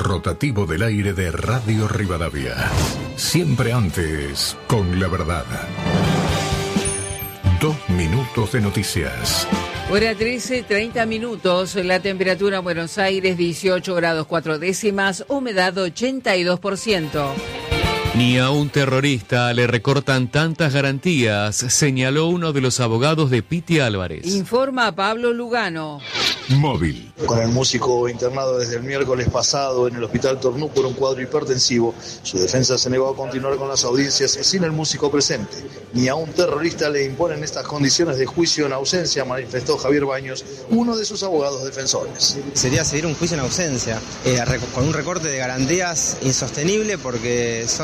rotativo del aire de Radio Rivadavia. Siempre antes, con la verdad. 2 minutos de noticias. Hora 13:30 minutos. La temperatura en Buenos Aires 18 grados 4 décimas, humedad 82%. Ni a un terrorista le recortan tantas garantías, señaló uno de los abogados de Piti Álvarez. Informa Pablo Lugano. Móvil. Con el músico internado desde el miércoles pasado en el Hospital Tornú por un cuadro hipertensivo, su defensa se negó a continuar con las audiencias sin el músico presente. Ni a un terrorista le imponen estas condiciones de juicio en ausencia, manifestó Javier Baños, uno de sus abogados defensores. Sería seguir un juicio en ausencia, con un recorte de garantías insostenible porque son